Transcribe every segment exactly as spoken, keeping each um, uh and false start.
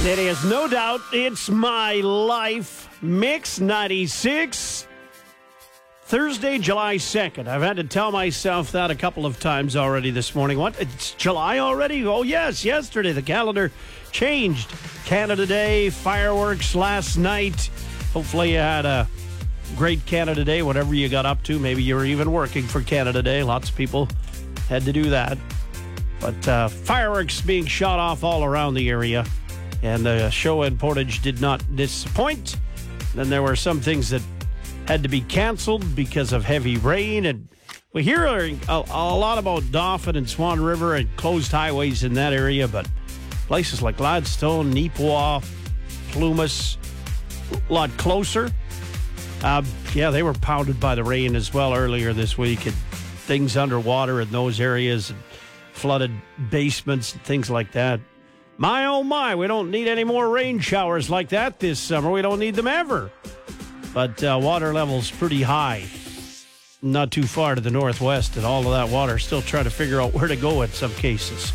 It is no doubt, it's my life. Mix ninety-six. Thursday, July second. I've had to tell myself that a couple of times already this morning. What? It's July already? Oh, yes, yesterday. The calendar changed. Canada Day, fireworks last night. Hopefully you had a great Canada Day, whatever you got up to. Maybe you were even working for Canada Day. Lots of people had to do that. But uh, fireworks being shot off all around the area. And the show in Portage did not disappoint. Then there were some things that had to be canceled because of heavy rain. And we hear a, a lot about Dauphin and Swan River and closed highways in that area, but places like Gladstone, Neepawa, Plumas, a lot closer. Uh, yeah, they were pounded by the rain as well earlier this week, and things underwater in those areas, and flooded basements and things like that. My, oh my, we don't need any more rain showers like that this summer. We don't need them ever. But uh, water level's pretty high. Not too far to the northwest, and all of that water still trying to figure out where to go in some cases.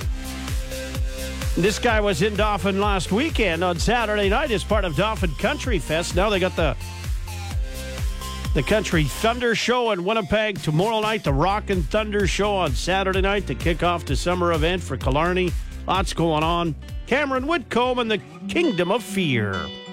This guy was in Dauphin last weekend on Saturday night as part of Dauphin Country Fest. Now they got the the Country Thunder Show in Winnipeg tomorrow night, the Rockin' Thunder Show on Saturday night to kick off the summer event for Killarney. Lots going on. Cameron Whitcomb and the Kingdom of Fear.